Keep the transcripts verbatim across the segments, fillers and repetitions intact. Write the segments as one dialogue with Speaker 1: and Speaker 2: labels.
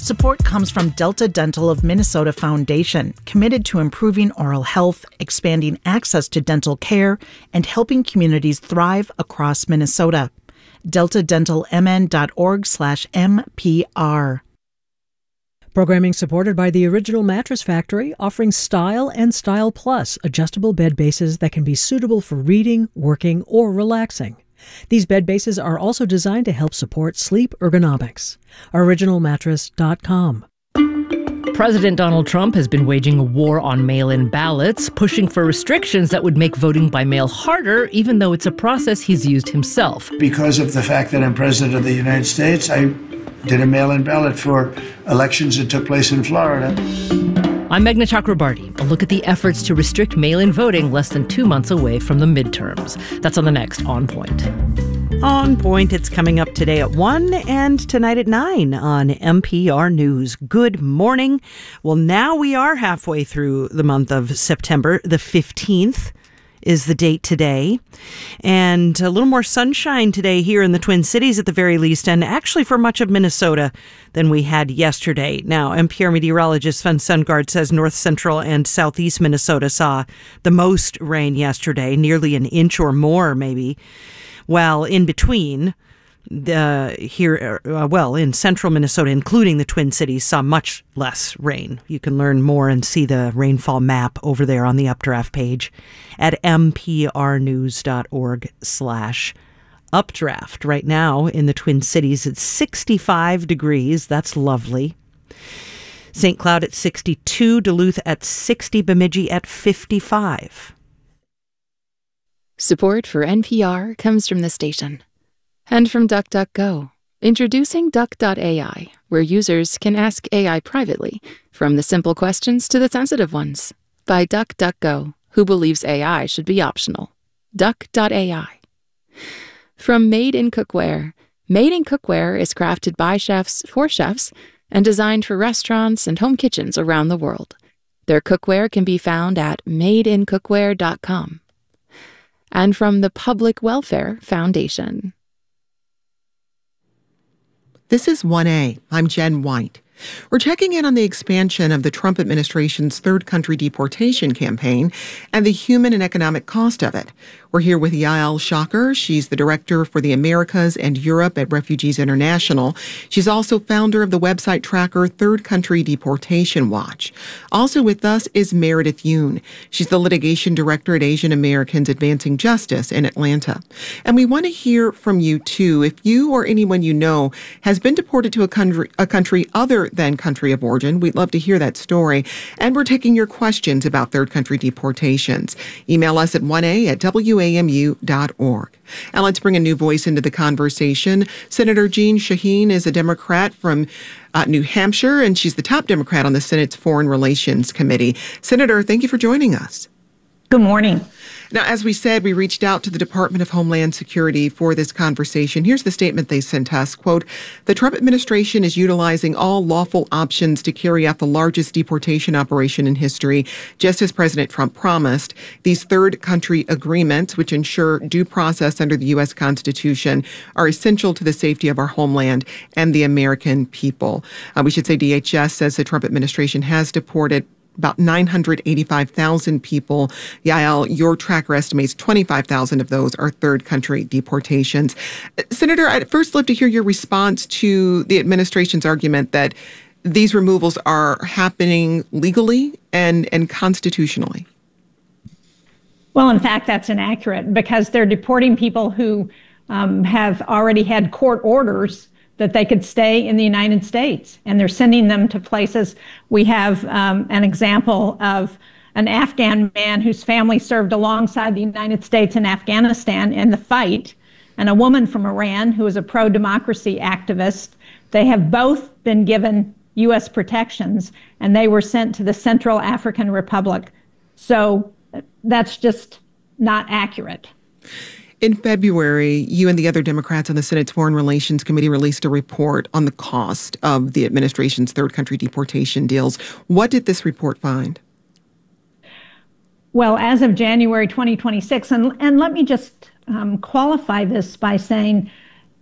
Speaker 1: Support comes from Delta Dental of Minnesota Foundation, committed to improving oral health, expanding access to dental care, and helping communities thrive across Minnesota. delta dental m n dot org slash M P R.
Speaker 2: Programming supported by the Original Mattress Factory, offering Style and Style Plus adjustable bed bases that can be suitable for reading, working, or relaxing. These bed bases are also designed to help support sleep ergonomics. original mattress dot com.
Speaker 3: President Donald Trump has been waging a war on mail-in ballots, pushing for restrictions that would make voting by mail harder, even though it's a process he's used himself.
Speaker 4: Because of the fact that I'm president of the United States, I did a mail-in ballot for elections that took place in Florida.
Speaker 3: I'm Meghna Chakrabarti. A look at the efforts to restrict mail-in voting less than two months away from the midterms. That's on the next On Point.
Speaker 5: On Point, it's coming up today at one and tonight at nine on M P R News. Good morning. Well, now we are halfway through the month of September. The fifteenth is the date today. And a little more sunshine today here in the Twin Cities at the very least, and actually for much of Minnesota than we had yesterday. Now, N P R meteorologist Sven Sundgaard says north central and southeast Minnesota saw the most rain yesterday, nearly an inch or more maybe. While in between, the here, uh, well, in central Minnesota, including the Twin Cities, saw much less rain. You can learn more and see the rainfall map over there on the Updraft page at m p r news dot org slash updraft. Right now in the Twin Cities, it's sixty-five degrees. That's lovely. Saint Cloud at sixty-two, Duluth at sixty, Bemidji at fifty-five.
Speaker 6: Support for N P R comes from the station. And from DuckDuckGo. Introducing Duck dot A I, where users can ask A I privately, from the simple questions to the sensitive ones. By DuckDuckGo, who believes A I should be optional. Duck dot A I. From Made in Cookware. Made in Cookware is crafted by chefs for chefs and designed for restaurants and home kitchens around the world. Their cookware can be found at made in cookware dot com. And from the Public Welfare Foundation.
Speaker 7: This is one A. I'm Jen White. We're checking in on the expansion of the Trump administration's third country deportation campaign and the human and economic cost of it. We're here with Yael Shaker. She's the director for the Americas and Europe at Refugees International. She's also founder of the website tracker Third Country Deportation Watch. Also with us is Meredith Yoon. She's the litigation director at Asian Americans Advancing Justice in Atlanta. And we want to hear from you, too. If you or anyone you know has been deported to a country, a country other than country of origin, we'd love to hear that story. And we're taking your questions about third country deportations. Email us at one a at w a m u dot org. And let's bring a new voice into the conversation. Senator Jeanne Shaheen is a Democrat from uh, New Hampshire, and she's the top Democrat on the Senate's Foreign Relations Committee. Senator, thank you for joining us.
Speaker 8: Good morning.
Speaker 7: Now, as we said, we reached out to the Department of Homeland Security for this conversation. Here's the statement they sent us. Quote, the Trump administration is utilizing all lawful options to carry out the largest deportation operation in history, just as President Trump promised. These third country agreements, which ensure due process under the U S Constitution, are essential to the safety of our homeland and the American people. Uh, we should say D H S says the Trump administration has deported about nine hundred eighty-five thousand people. Yael, your tracker estimates twenty-five thousand of those are third country deportations. Senator, I'd first love to hear your response to the administration's argument that these removals are happening legally and, and constitutionally.
Speaker 8: Well, in fact, that's inaccurate because they're deporting people who um, have already had court orders that they could stay in the United States, and they're sending them to places. We have um, an example of an Afghan man whose family served alongside the United States in Afghanistan in the fight, and a woman from Iran who is a pro-democracy activist. They have both been given U S protections, and they were sent to the Central African Republic. So that's just not accurate.
Speaker 7: In February, you and the other Democrats on the Senate's Foreign Relations Committee released a report on the cost of the administration's third country deportation deals. What did this report find?
Speaker 8: Well, as of January twenty twenty-six, and, and let me just um, qualify this by saying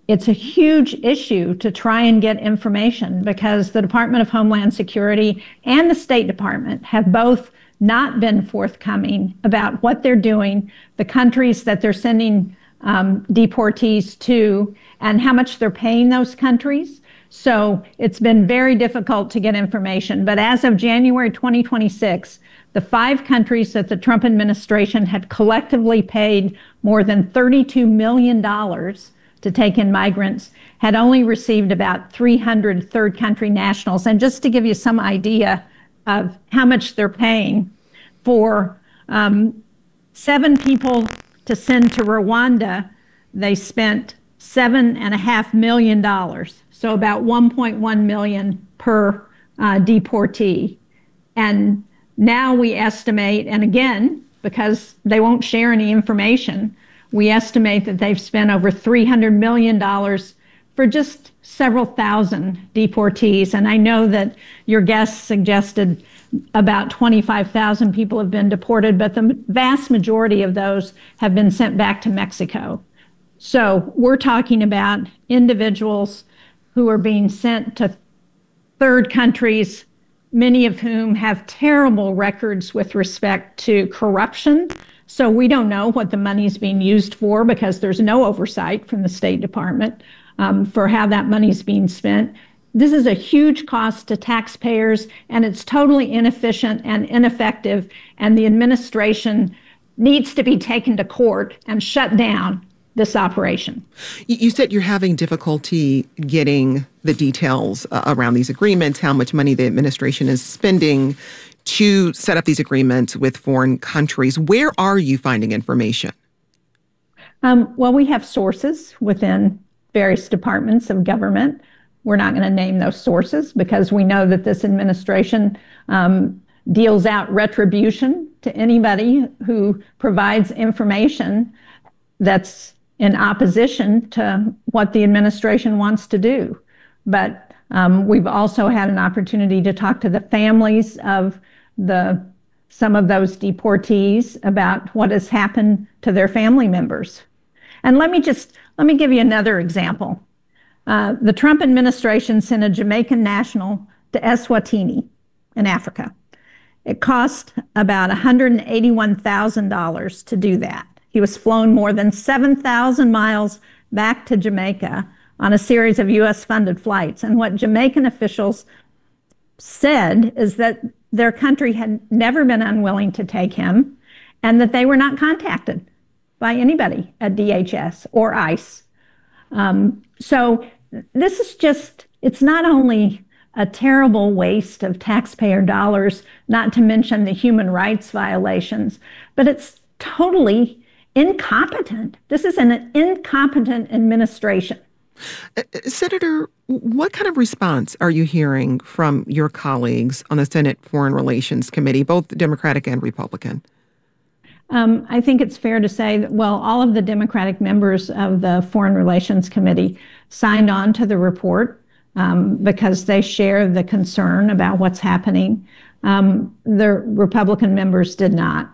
Speaker 8: it's a huge issue to try and get information because the Department of Homeland Security and the State Department have both not been forthcoming about what they're doing, the countries that they're sending um, deportees to, and how much they're paying those countries. So it's been very difficult to get information. But as of January twenty twenty-six, the five countries that the Trump administration had collectively paid more than thirty-two million dollars to take in migrants had only received about three hundred third country nationals. And just to give you some idea of how much they're paying for um, seven people to send to Rwanda, they spent seven and a half million dollars. So about one point one million per uh, deportee. And now we estimate, and again, because they won't share any information, we estimate that they've spent over three hundred million dollars for just several thousand deportees. And I know that your guest suggested about twenty-five thousand people have been deported, but the vast majority of those have been sent back to Mexico. So we're talking about individuals who are being sent to third countries, many of whom have terrible records with respect to corruption. So we don't know what the money is being used for because there's no oversight from the State Department um, for how that money is being spent. This is a huge cost to taxpayers, and it's totally inefficient and ineffective, and the administration needs to be taken to court and shut down this operation.
Speaker 7: You said you're having difficulty getting the details uh, around these agreements, how much money the administration is spending to set up these agreements with foreign countries. Where are you finding information?
Speaker 8: Um, well, we have sources within various departments of government. We're not going to name those sources because we know that this administration um, deals out retribution to anybody who provides information that's in opposition to what the administration wants to do. But um, we've also had an opportunity to talk to the families of the some of those deportees about what has happened to their family members. And let me just, let me give you another example. Uh, the Trump administration sent a Jamaican national to Eswatini in Africa. It cost about one hundred eighty-one thousand dollars to do that. He was flown more than seven thousand miles back to Jamaica on a series of U S funded flights. And what Jamaican officials said is that their country had never been unwilling to take him and that they were not contacted by anybody at D H S or ICE. Um, so this is just, it's not only a terrible waste of taxpayer dollars, not to mention the human rights violations, but it's totally incompetent. This is an incompetent administration.
Speaker 7: Uh, Senator, what kind of response are you hearing from your colleagues on the Senate Foreign Relations Committee, both Democratic and Republican?
Speaker 8: Um, I think it's fair to say that, well, all of the Democratic members of the Foreign Relations Committee signed on to the report um, because they share the concern about what's happening. Um, the Republican members did not.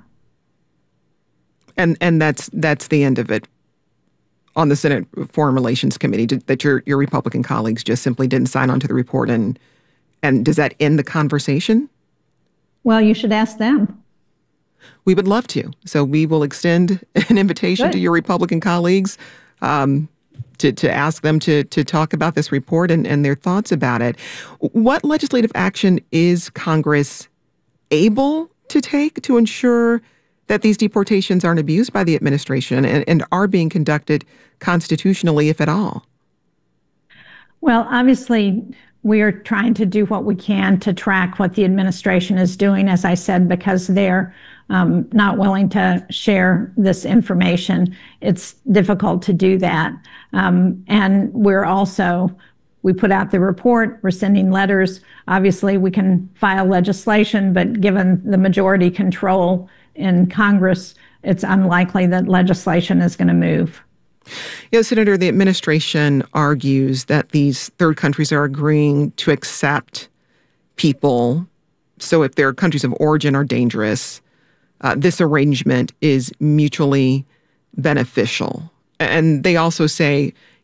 Speaker 7: And and that's that's the end of it on the Senate Foreign Relations Committee, did, that your your Republican colleagues just simply didn't sign on to the report, and and does that end the conversation?
Speaker 8: Well, you should ask them.
Speaker 7: We would love to. So we will extend an invitation Good. to your Republican colleagues um, to, to ask them to to talk about this report and, and their thoughts about it. What legislative action is Congress able to take to ensure that these deportations aren't abused by the administration and, and are being conducted constitutionally, if at all?
Speaker 8: Well, obviously, we are trying to do what we can to track what the administration is doing, as I said, because they're um, not willing to share this information. It's difficult to do that. Um, and we're also, we put out the report, we're sending letters. Obviously, we can file legislation, but given the majority control in Congress, it's unlikely that legislation is going to move.
Speaker 7: You know, Senator, the administration argues that these third countries are agreeing to accept people. So if their countries of origin are dangerous, uh, this arrangement is mutually beneficial. And they also say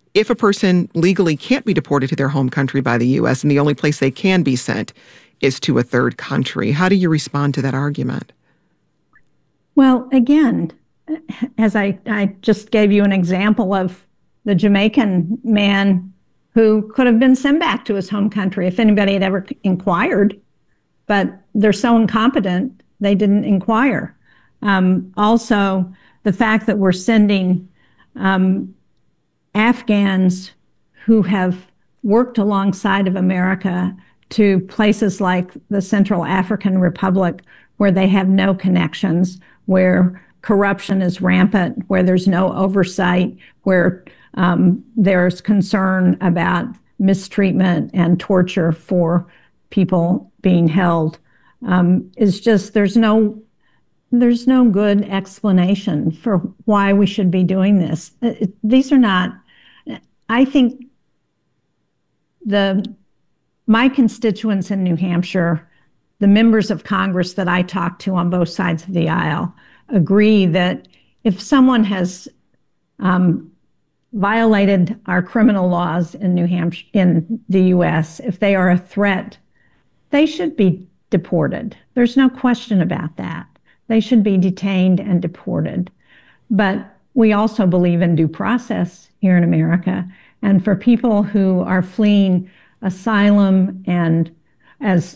Speaker 7: if a person legally can't be deported to their home country by the U S and the only place they can be sent is to a third country. How do you respond to that argument?
Speaker 8: Well, again, as I, I just gave you an example of the Jamaican man who could have been sent back to his home country if anybody had ever inquired, but they're so incompetent, they didn't inquire. Um, also, the fact that we're sending um, Afghans who have worked alongside of America to places like the Central African Republic where they have no connections, where corruption is rampant, where there's no oversight, where um, there's concern about mistreatment and torture for people being held, um, is just, there's no There's no good explanation for why we should be doing this. It, these are not, I think the my constituents in New Hampshire, the members of Congress that I talk to on both sides of the aisle, agree that if someone has um, violated our criminal laws in New Hampshire, in the U S, if they are a threat, they should be deported. There's no question about that. They should be detained and deported. But we also believe in due process here in America. And for people who are fleeing asylum and as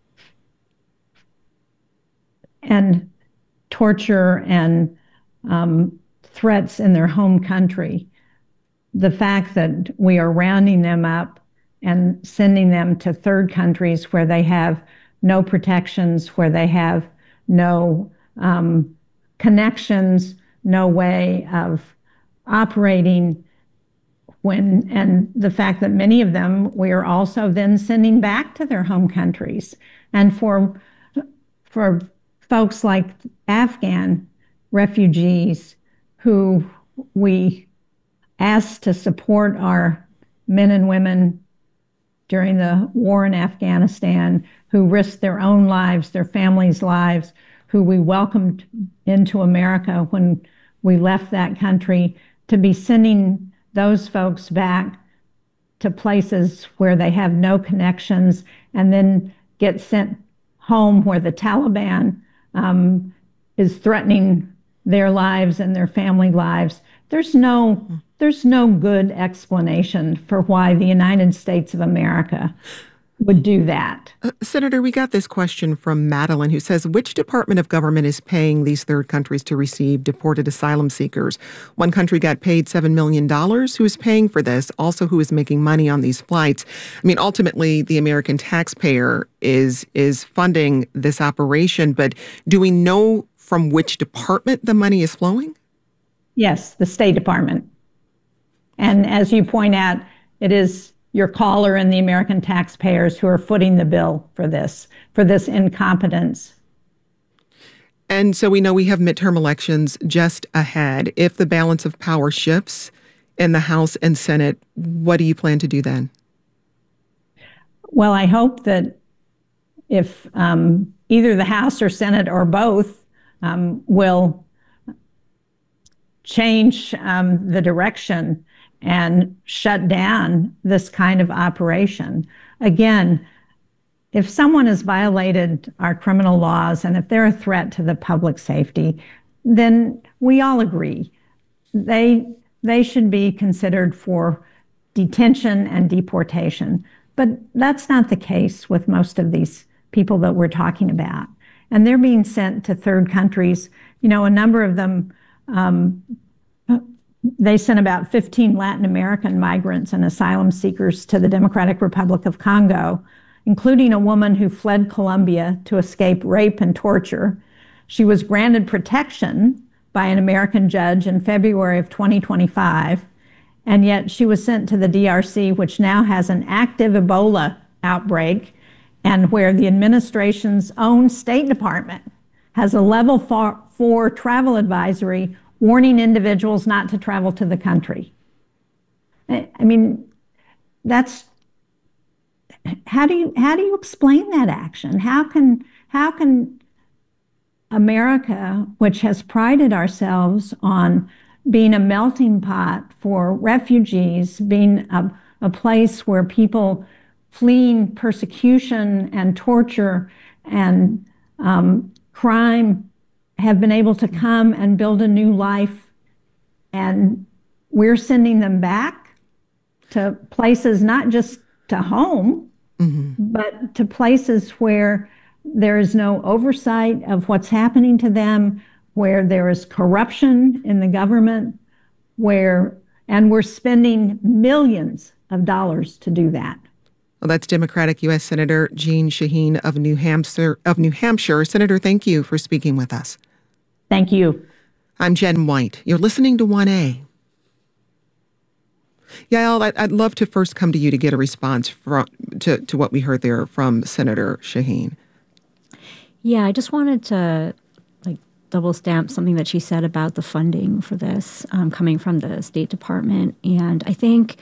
Speaker 8: and torture and um, threats in their home country, the fact that we are rounding them up and sending them to third countries where they have no protections, where they have no um, connections, no way of operating, when, and the fact that many of them we are also then sending back to their home countries. And for, for folks like Afghan refugees who we asked to support our men and women during the war in Afghanistan, who risked their own lives, their families' lives, who we welcomed into America when we left that country, to be sending those folks back to places where they have no connections and then get sent home where the Taliban um, is threatening their lives and their family lives. There's no, there's no good explanation for why the United States of America would do that.
Speaker 7: Uh, Senator, we got this question from Madeline, who says, which department of government is paying these third countries to receive deported asylum seekers? One country got paid seven million dollars. Who is paying for this? Also, who is making money on these flights? I mean, ultimately, the American taxpayer is, is funding this operation, but do we know from which department the money is flowing?
Speaker 8: Yes, the State Department. And as you point out, it is your caller and the American taxpayers who are footing the bill for this, for this incompetence.
Speaker 7: And so we know we have midterm elections just ahead. If the balance of power shifts in the House and Senate, what do you plan to do then?
Speaker 8: Well, I hope that if um, either the House or Senate or both um, will change um, the direction and shut down this kind of operation. Again, if someone has violated our criminal laws and if they're a threat to the public safety, then we all agree they they should be considered for detention and deportation. But that's not the case with most of these people that we're talking about. And they're being sent to third countries. You know, a number of them, um, they sent about fifteen Latin American migrants and asylum seekers to the Democratic Republic of Congo, including a woman who fled Colombia to escape rape and torture. She was granted protection by an American judge in February of twenty twenty-five, and yet she was sent to the D R C, which now has an active Ebola outbreak, and where the administration's own State Department has a level four, four travel advisory warning individuals not to travel to the country. I mean, that's, how do you, how do you explain that action? How can, how can America, which has prided ourselves on being a melting pot for refugees, being a, a place where people fleeing persecution and torture and um, crime have been able to come and build a new life. And we're sending them back to places, not just to home, mm-hmm. but to places where there is no oversight of what's happening to them, where there is corruption in the government, where, and we're spending millions of dollars to do that.
Speaker 7: Well, that's Democratic U S Senator Jeanne Shaheen of New Hampshire. Of New Hampshire. Senator, thank you for speaking with us.
Speaker 8: Thank you.
Speaker 7: I'm Jen White. You're listening to one A. Yael, I'd, I'd love to first come to you to get a response from, to, to what we heard there from Senator Shaheen.
Speaker 9: Yeah, I just wanted to like double stamp something that she said about the funding for this um, coming from the State Department. And I think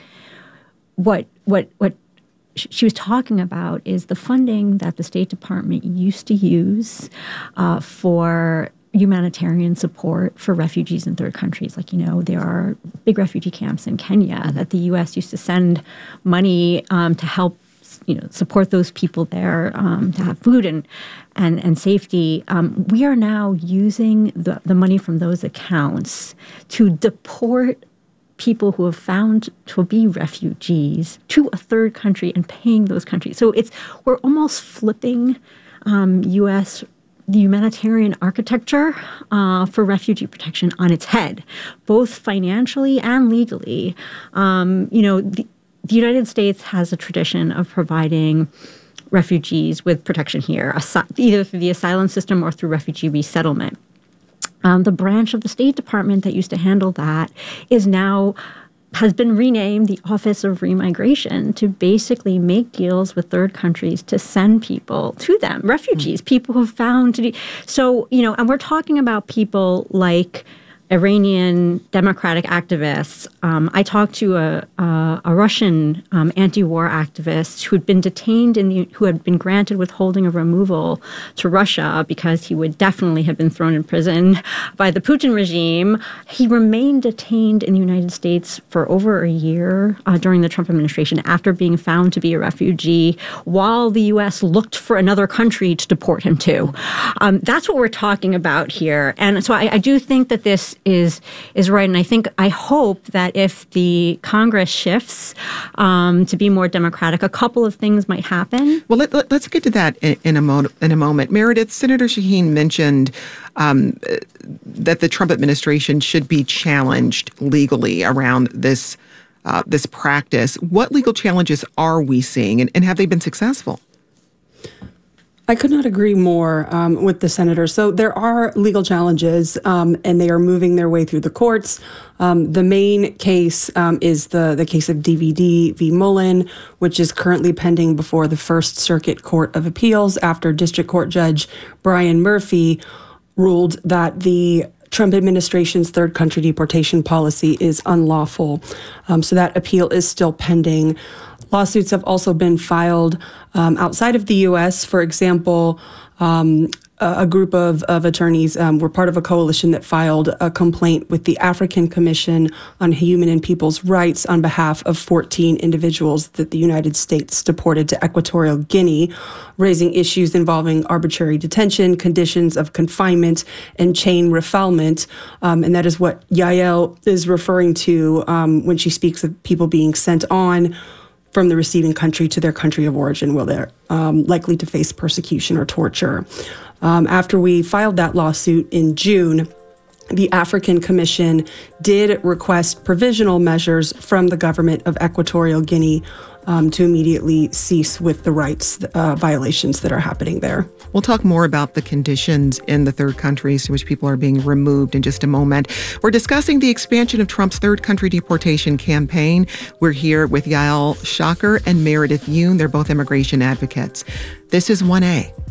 Speaker 9: what what what she was talking about is the funding that the State Department used to use uh, for humanitarian support for refugees in third countries. Like, you know, there are big refugee camps in Kenya mm-hmm. that the U S used to send money um, to help, you know, support those people there, um, to have food and and, and safety. Um, we are now using the, the money from those accounts to deport people who have found to be refugees to a third country and paying those countries. So it's we're almost flipping um, U S the humanitarian architecture uh, for refugee protection on its head, both financially and legally. Um, you know, the, the United States has a tradition of providing refugees with protection here, asi- either through the asylum system or through refugee resettlement. Um, the branch of the State Department that used to handle that is now has been renamed the Office of Remigration to basically make deals with third countries to send people to them, refugees, mm-hmm. people who have found to be. So, you know, and we're talking about people like Iranian democratic activists. Um, I talked to a, a, a Russian um, anti-war activist who had been detained in the, who had been granted withholding of removal to Russia because he would definitely have been thrown in prison by the Putin regime. He remained detained in the United States for over a year uh, during the Trump administration after being found to be a refugee, while the U S looked for another country to deport him to. Um, that's what we're talking about here. And so I, I do think that this is is right. And I think, I hope that if the Congress shifts um, to be more democratic, a couple of things might happen.
Speaker 7: Well, let, let, let's get to that in, in, a mo- in a moment. Meredith, Senator Shaheen mentioned um, that the Trump administration should be challenged legally around this uh, this practice. What legal challenges are we seeing, and, and have they been successful?
Speaker 10: I could not agree more um, with the senator. So there are legal challenges, um, and they are moving their way through the courts. Um, the main case um, is the, the case of D V D v. Mullen, which is currently pending before the First Circuit Court of Appeals after District Court Judge Brian Murphy ruled that the Trump administration's third country deportation policy is unlawful. Um, so that appeal is still pending. Lawsuits have also been filed um, outside of the U S. For example, um, a, a group of, of attorneys um, were part of a coalition that filed a complaint with the African Commission on Human and People's Rights on behalf of fourteen individuals that the United States deported to Equatorial Guinea, raising issues involving arbitrary detention, conditions of confinement, and chain refoulement. Um, and that is what Yael is referring to um, when she speaks of people being sent on from the receiving country to their country of origin, where they're um, likely to face persecution or torture. Um, after we filed that lawsuit in June, the African Commission did request provisional measures from the government of Equatorial Guinea um, to immediately cease with the rights uh, violations that are happening there.
Speaker 7: We'll talk more about the conditions in the third countries to which people are being removed in just a moment. We're discussing the expansion of Trump's third country deportation campaign. We're here with Yael Shacher and Meredith Yoon. They're both immigration advocates. This is one A.